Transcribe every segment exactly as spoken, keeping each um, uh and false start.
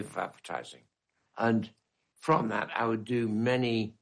of advertising. And from that, I would do many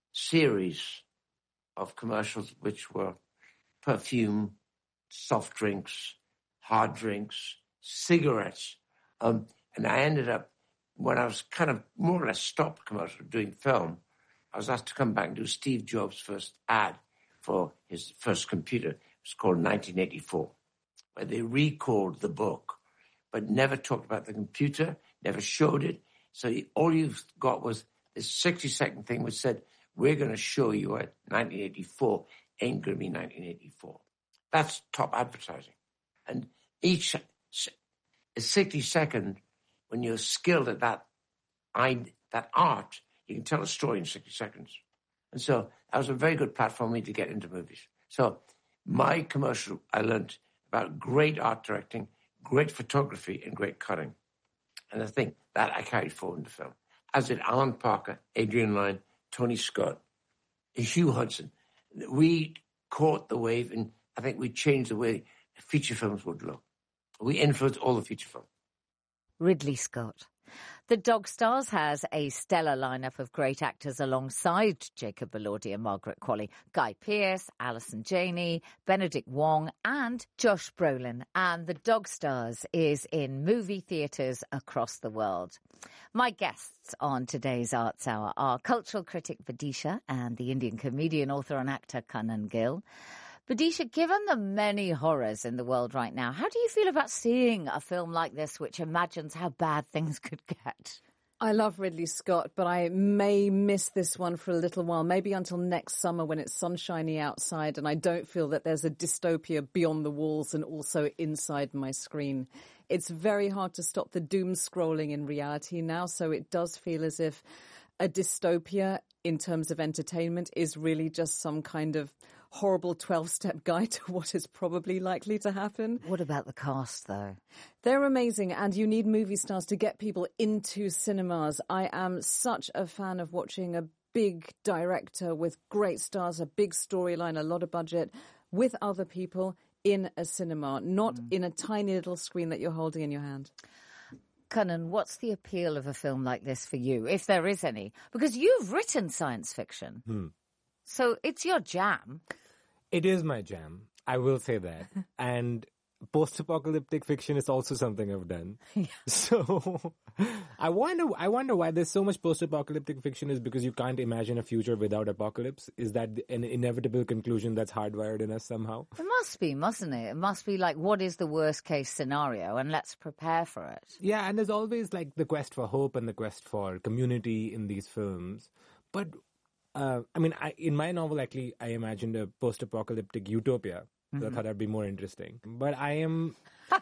series of commercials which were perfume, soft drinks, hard drinks, cigarettes. Um, and I ended up, when I was kind of more or less stopped commercial doing film, I was asked to come back and do Steve Jobs' first ad for his first computer. It was called nineteen eighty-four, where they recalled the book, but never talked about the computer, never showed it. So all you got was this sixty-second thing which said, we're going to show you what nineteen eighty-four ain't going to be nineteen eighty-four. That's top advertising. And each sixty-second, when you're skilled at that, I, that art, you can tell a story in sixty seconds. And so that was a very good platform for me to get into movies. So my commercial, I learned about great art directing, great photography, and great cutting. And I think that I carried forward into film. As did Alan Parker, Adrian Lyne, Tony Scott, Hugh Hudson. We caught the wave, and I think we changed the way feature films would look. We influenced all the feature films. Ridley Scott. The Dog Stars has a stellar lineup of great actors alongside Jacob Elordi and Margaret Qualley, Guy Pearce, Alison Janney, Benedict Wong and Josh Brolin. And The Dog Stars is in movie theatres across the world. My guests on today's Arts Hour are cultural critic Vidisha and the Indian comedian, author and actor Kannan Gill. Vidisha, given the many horrors in the world right now, how do you feel about seeing a film like this which imagines how bad things could get? I love Ridley Scott, but I may miss this one for a little while, maybe until next summer when it's sunshiny outside and I don't feel that there's a dystopia beyond the walls and also inside my screen. It's very hard to stop the doom scrolling in reality now, so it does feel as if a dystopia in terms of entertainment is really just some kind of horrible twelve-step guide to what is probably likely to happen. What about the cast, though? They're amazing, and you need movie stars to get people into cinemas. I am such a fan of watching a big director with great stars, a big storyline, a lot of budget, with other people in a cinema, not mm. in a tiny little screen that you're holding in your hand. Kannan, what's the appeal of a film like this for you, if there is any? Because you've written science fiction, hmm. so it's your jam. It is my jam, I will say that. And post-apocalyptic fiction is also something I've done. Yeah. So I wonder I wonder why there's so much post-apocalyptic fiction is because you can't imagine a future without apocalypse. Is that an inevitable conclusion that's hardwired in us somehow? It must be, mustn't it? It must be like, what is the worst case scenario and let's prepare for it. Yeah, and there's always like the quest for hope and the quest for community in these films. But uh, I mean, I, in my novel, actually, I imagined a post-apocalyptic utopia. So mm-hmm. I thought that'd be more interesting. But I am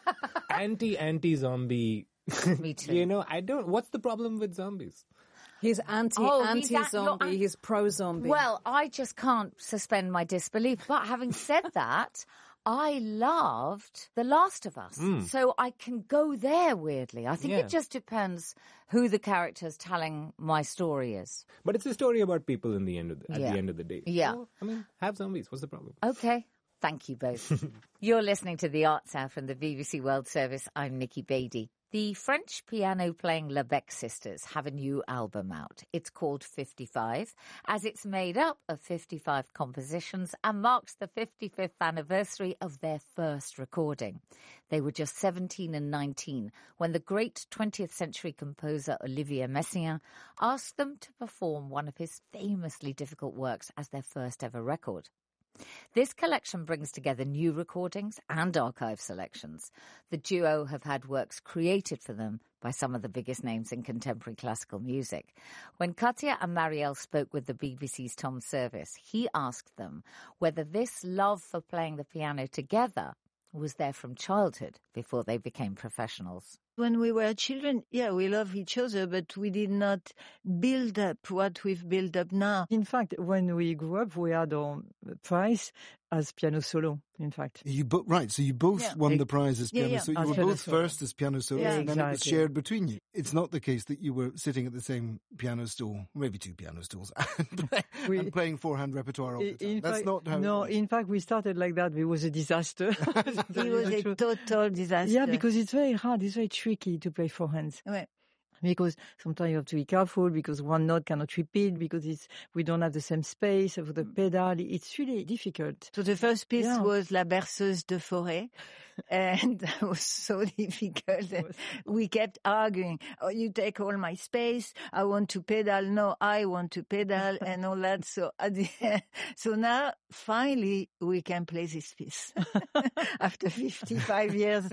anti, anti-zombie. Me too. You know, I don't, what's the problem with zombies? He's anti, oh, anti-zombie, he's, he's pro-zombie. Well, I just can't suspend my disbelief. But having said that, I loved The Last of Us. Mm. So I can go there, weirdly. I think yeah. it just depends who the character's telling my story is. But it's a story about people in the end of the, at yeah. the end of the day. Yeah. So, I mean, have zombies. What's the problem? Okay. Thank you both. You're listening to The Arts Hour from the B B C World Service. I'm Nikki Beattie. The French piano-playing Lebec sisters have a new album out. It's called fifty-five, as it's made up of fifty-five compositions and marks the fifty-fifth anniversary of their first recording. They were just seventeen and nineteen when the great twentieth century composer Olivier Messiaen asked them to perform one of his famously difficult works as their first ever record. This collection brings together new recordings and archive selections. The duo have had works created for them by some of the biggest names in contemporary classical music. When Katia and Marielle spoke with the B B C's Tom Service, he asked them whether this love for playing the piano together was there from childhood before they became professionals. When we were children, yeah, we love each other, but we did not build up what we've built up now. In fact, when we grew up, we had our prize as piano solo, in fact. You bo- Right, so you both yeah. won the prize as piano yeah, yeah. solo. As You were piano both solo. first as piano solos, Yeah, and then it was exactly. shared between you. It's not the case that you were sitting at the same piano stool, maybe two piano stools, and, play, We- and playing forehand repertoire all the time. In That's fact, not how No, it was. in fact, we started like that. It was a disaster. It was a total disaster. Yeah, because it's very hard. It's very tricky to play forehands. Ouais. because sometimes you have to be careful because one note cannot repeat because it's we don't have the same space of the pedal. It's really difficult. So the first piece Yeah. was La Berceuse de Forêt, and that was so difficult. And we kept arguing. Oh, you take all my space. I want to pedal. No, I want to pedal, and all that. So at the end, so now finally we can play this piece after fifty-five years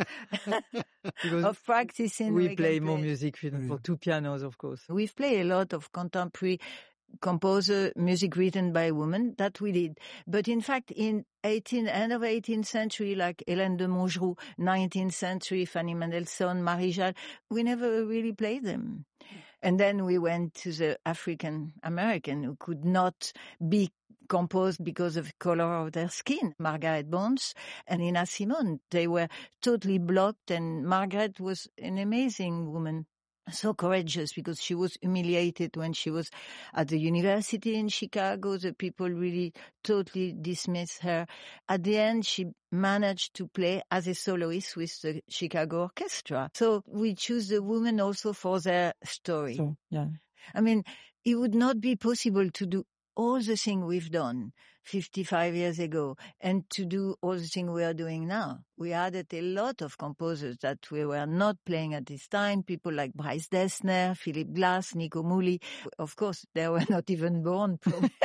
of practicing. We can play more music for Mm. two pianos, of course. We've played a lot of contemporary composer music written by women. That we did. But in fact, in eighteen, end of eighteenth century, like Hélène de Montgeroux, nineteenth century, Fanny Mendelssohn, Marie Jal, we never really played them. And then we went to the African American who could not be composed because of the color of their skin, Margaret Bonds and Nina Simone. They were totally blocked, and Margaret was an amazing woman. So courageous because she was humiliated when she was at the university in Chicago. The people really totally dismissed her. At the end, she managed to play as a soloist with the Chicago Orchestra. So we choose the women also for their story. So, yeah. I mean, it would not be possible to do all the things we've done fifty-five years ago and to do all the things we are doing now. We added a lot of composers that we were not playing at this time, people like Bryce Dessner, Philip Glass, Nico Muhly. Of course, they were not even born,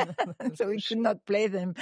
so we could not play them.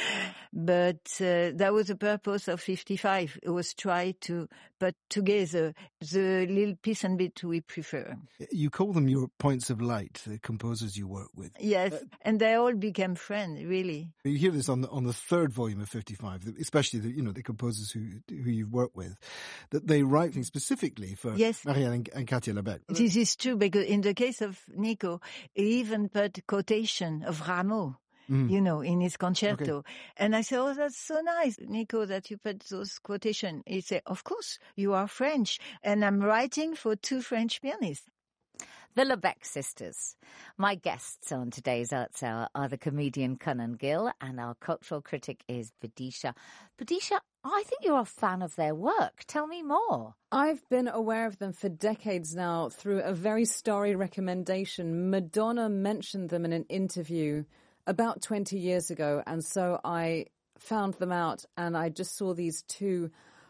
But uh, that was the purpose of fifty-five. It was try to put together the little piece and bit we prefer. You call them your points of light, the composers you work with. Yes, and they all became friends, really. You hear this on the, on the third volume of fifty-five, especially the, you know, the composers who who you've worked with, that they write things specifically for Yes. Marianne and, and Katia Lebec. This is true because in the case of Nico, he even put quotation of Rameau, Mm. you know, in his concerto. Okay. And I said, oh, that's so nice, Nico, that you put those quotation. He said, of course, you are French. And I'm writing for two French pianists. The Lebec sisters. My guests on today's Arts Hour are the comedian Cynan Gill and our cultural critic is Vidisha. Vidisha, I think you're a fan of their work. Tell me more. I've been aware of them for decades now through a very starry recommendation. Madonna mentioned them in an interview about twenty years ago, and so I found them out and I just saw these two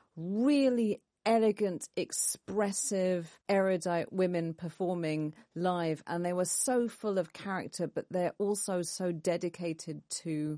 really elegant, expressive, erudite women performing live, and they were so full of character, but they're also so dedicated to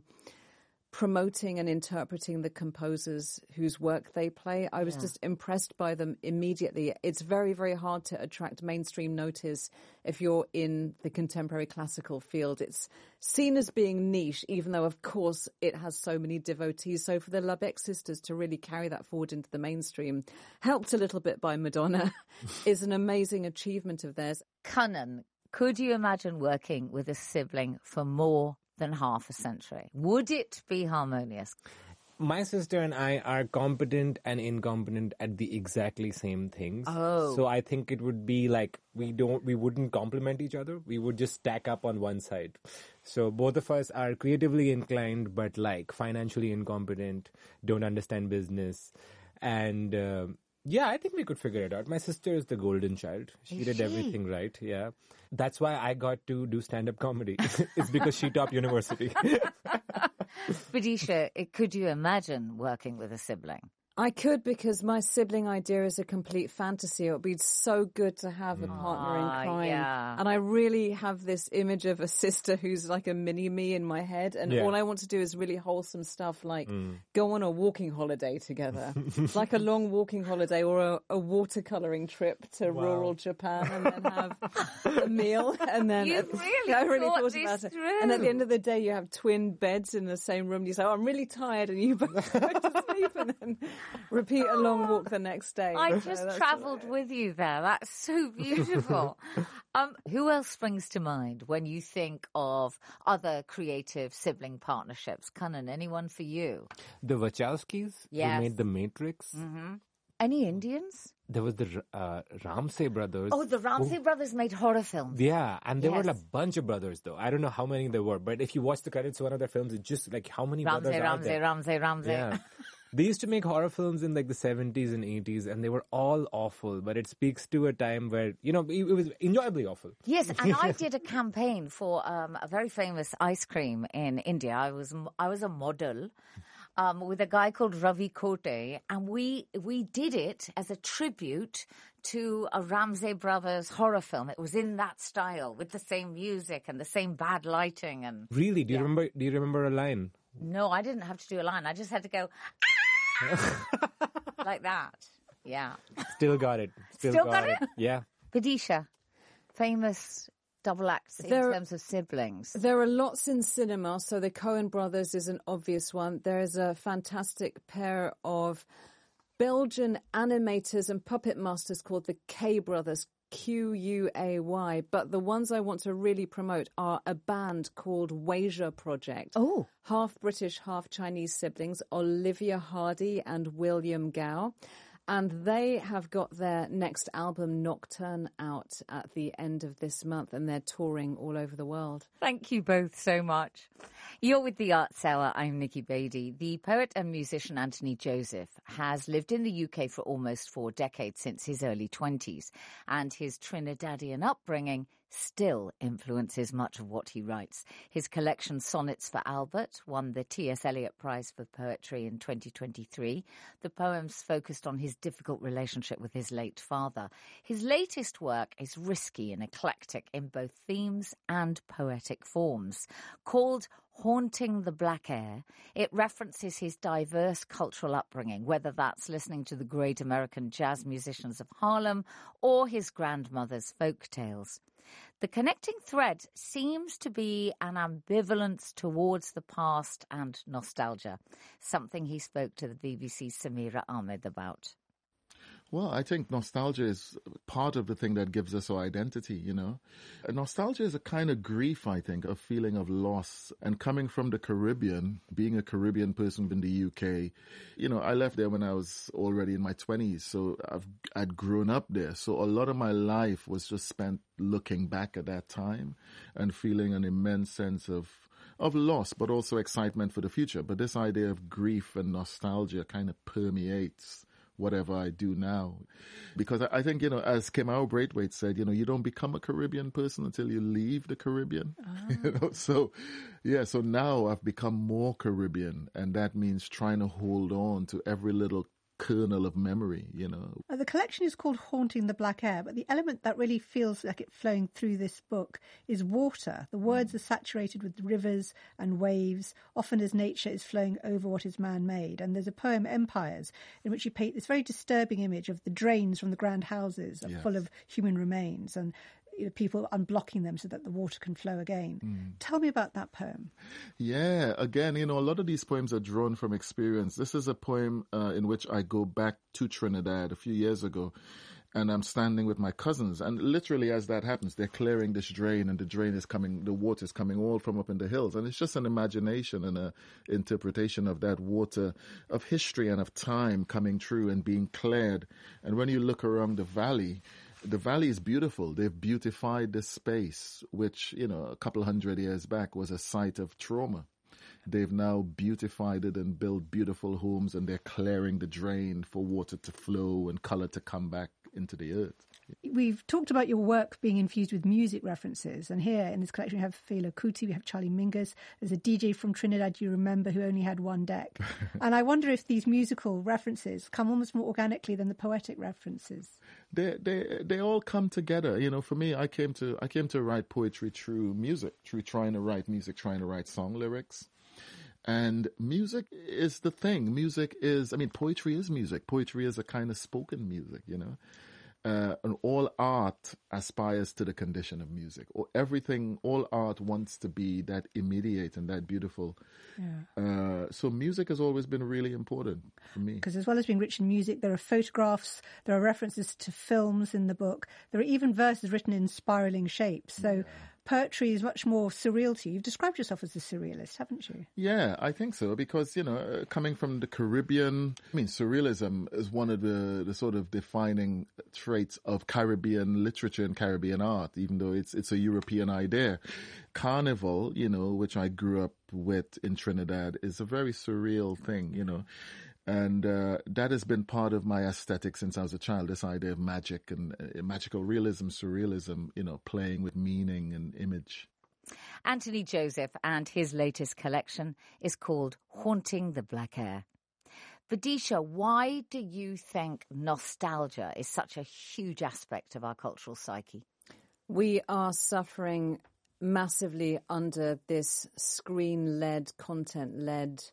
promoting and interpreting the composers whose work they play. I was Yeah. just impressed by them immediately. It's very, very hard to attract mainstream notice if you're in the contemporary classical field. It's seen as being niche, even though, of course, it has so many devotees. So for the Lebec sisters to really carry that forward into the mainstream, helped a little bit by Madonna, is an amazing achievement of theirs. Cynan, could you imagine working with a sibling for more than half a century? Would it be harmonious? My sister and I are competent and incompetent at the exactly same things. Oh. So I think it would be like we don't, we wouldn't complement each other. We would just stack up on one side. So both of us are creatively inclined, but like financially incompetent, don't understand business. And uh, yeah, I think we could figure it out. My sister is the golden child. She Is did she? everything right. Yeah. That's why I got to do stand-up comedy. It's because she topped university. Vidisha, could you imagine working with a sibling? I could, because my sibling idea is a complete fantasy. It would be so good to have a partner Ah, in crime. yeah. And I really have this image of a sister who's like a mini me in my head. And Yeah. all I want to do is really wholesome stuff like go on a walking holiday together. Like a long walking holiday or a, a watercoloring trip to rural Japan and then have a meal. And then You've really I really thought thought this about it. through. And at the end of the day, you have twin beds in the same room. You say, oh, I'm really tired. And you both go to sleep and then repeat a long walk the next day. I So just that's- travelled with you there. That's so beautiful. um, who else springs to mind when you think of other creative sibling partnerships? Cynan, anyone for you? The Wachowskis, Yes. who made The Matrix. Mm-hmm. Any Indians? There was the uh, Ramsey brothers. Oh, the Ramsey brothers made horror films. Yeah, and there were Yes. a bunch of brothers, though. I don't know how many there were, but if you watch the credits of one of their films, it's just like how many Ramsey, brothers are Ramsey, there? Ramsey, Ramsey. Yeah. They used to make horror films in like the seventies and eighties, and they were all awful. But it speaks to a time where, you know, it, it was enjoyably awful. Yes, and I did a campaign for um, a very famous ice cream in India. I was I was a model um, with a guy called Ravi Kote, and we we did it as a tribute to a Ramsay Brothers horror film. It was in that style with the same music and the same bad lighting. And really, do you yeah. remember? Do you remember a line? No, I didn't have to do a line. I just had to go ah! like that. Yeah. Still got it. Still, Still got, got it. it? Yeah. Vidisha, famous double acts in There- terms of siblings. There are lots in cinema, so the Coen brothers is an obvious one. There's a fantastic pair of Belgian animators and puppet masters called the K Brothers, Q U A Y. But the ones I want to really promote are a band called Wasia Project. Oh. Half British, half Chinese siblings, Olivia Hardy and William Gao. And they have got their next album, Nocturne, out at the end of this month, and they're touring all over the world. Thank you both so much. You're with the Arts Hour. I'm Nikki Beattie. The poet and musician Anthony Joseph has lived in the U K for almost four decades, since his early twenties, and his Trinidadian upbringing still influences much of what he writes. His collection Sonnets for Albert won the T S Eliot Prize for Poetry in twenty twenty-three. The poems focused on his difficult relationship with his late father. His latest work is risky and eclectic in both themes and poetic forms. Called Haunting the Black Air, it references his diverse cultural upbringing, whether that's listening to the great American jazz musicians of Harlem or his grandmother's folk tales. The connecting thread seems to be an ambivalence towards the past and nostalgia, something he spoke to the B B C's Samira Ahmed about. Well, I think nostalgia is part of the thing that gives us our identity, you know. And nostalgia is a kind of grief, I think, a feeling of loss. And coming from the Caribbean, being a Caribbean person in the U K, you know, I left there when I was already in my twenties. So I've, I'd grown up there. So a lot of my life was just spent looking back at that time and feeling an immense sense of of loss, but also excitement for the future. But this idea of grief and nostalgia kind of permeates whatever I do now. Because I think, you know, as Kamau Braithwaite said, you know, you don't become a Caribbean person until you leave the Caribbean. Oh. You know, so, yeah, so now I've become more Caribbean, and that means trying to hold on to every little kernel of memory, you know. Uh, the collection is called Haunting the Black Air, but the element that really feels like it flowing through this book is water. The words mm. are saturated with rivers and waves, often as nature is flowing over what is man-made. And there's a poem, Empires, in which you paint this very disturbing image of the drains from the grand houses are yes. full of human remains, and you know, people unblocking them so that the water can flow again. Mm. Tell me about that poem. Yeah, again, you know, a lot of these poems are drawn from experience. This is a poem uh, in which I go back to Trinidad a few years ago, and I'm standing with my cousins, and literally as that happens, they're clearing this drain, and the drain is coming, the water is coming all from up in the hills, and it's just an imagination and an interpretation of that water, of history and of time coming through and being cleared. And when you look around the valley, the valley is beautiful. They've beautified the space, which, you know, a couple hundred years back was a site of trauma. They've now beautified it and built beautiful homes, and they're clearing the drain for water to flow and color to come back into the earth. We've talked about your work being infused with music references, and here in this collection we have Fela Kuti, we have Charlie Mingus, there's a D J from Trinidad you remember who only had one deck. And I wonder if these musical references come almost more organically than the poetic references. They they they all come together. You know, for me, I came to I came to write poetry through music, through trying to write music, trying to write song lyrics. And music is the thing. Music is, I mean, poetry is music. Poetry is a kind of spoken music, you know. Uh, and all art aspires to the condition of music. Or everything, all art wants to be that immediate and that beautiful. Yeah. Uh, so music has always been really important for me. Because as well as being rich in music, there are photographs, there are references to films in the book. There are even verses written in spiraling shapes. So yeah. Poetry is much more surreal to you. You've described yourself as a surrealist, haven't you? Yeah, I think so, because, you know, coming from the Caribbean, I mean, surrealism is one of the, the sort of defining traits of Caribbean literature and Caribbean art, even though it's it's a European idea. Carnival, you know, which I grew up with in Trinidad, is a very surreal thing, you know. And uh, that has been part of my aesthetic since I was a child, this idea of magic and uh, magical realism, surrealism, you know, playing with meaning and image. Anthony Joseph and his latest collection is called Haunting the Black Air. Vidisha, why do you think nostalgia is such a huge aspect of our cultural psyche? We are suffering massively under this screen-led, content-led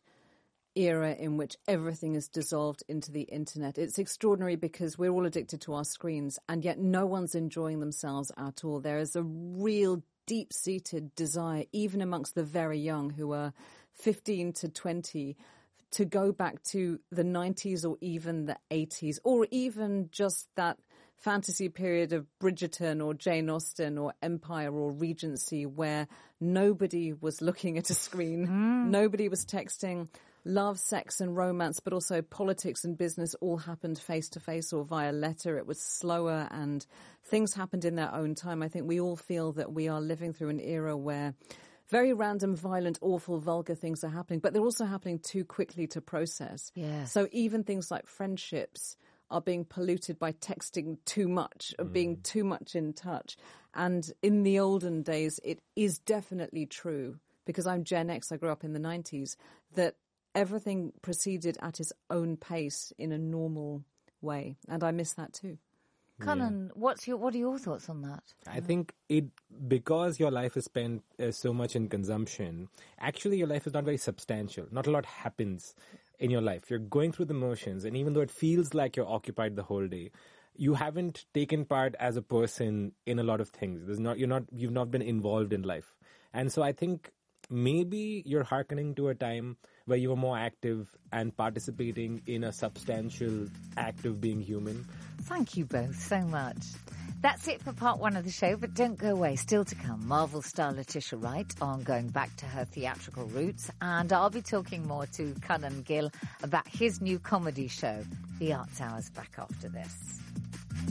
era in which everything is dissolved into the internet. It's extraordinary because we're all addicted to our screens, and yet no one's enjoying themselves at all. There is a real deep-seated desire, even amongst the very young who are fifteen to twenty, to go back to the nineties or even the eighties, or even just that fantasy period of Bridgerton or Jane Austen or Empire or Regency, where nobody was looking at a screen, mm. nobody was texting. Love, sex and romance, but also politics and business all happened face-to-face or via letter. It was slower and things happened in their own time. I think we all feel that we are living through an era where very random, violent, awful, vulgar things are happening, but they're also happening too quickly to process. Yes. So even things like friendships are being polluted by texting too much, or mm. being too much in touch. And in the olden days, it is definitely true, because I'm Gen X, I grew up in the nineties, that everything proceeded at its own pace in a normal way. And I miss that too. Kanan, yeah. what's your, what are your thoughts on that? I think it, because your life is spent uh, so much in consumption, actually your life is not very substantial. Not a lot happens in your life. You're going through the motions, and even though it feels like you're occupied the whole day, you haven't taken part as a person in a lot of things. There's not, you're not, you've not been involved in life. And so I think maybe you're hearkening to a time where you were more active and participating in a substantial act of being human. Thank you both so much. That's it for part one of the show, but don't go away. Still to come, Marvel star Letitia Wright on going back to her theatrical roots, and I'll be talking more to Kanan Gill about his new comedy show, The Arts Hour's back after this.